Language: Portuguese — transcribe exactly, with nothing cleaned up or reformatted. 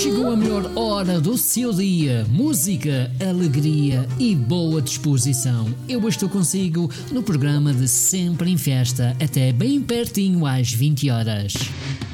Chegou a melhor hora do seu dia. Música, alegria e boa disposição. Eu estou consigo no programa de Sempre em Festa, até bem pertinho às vinte horas.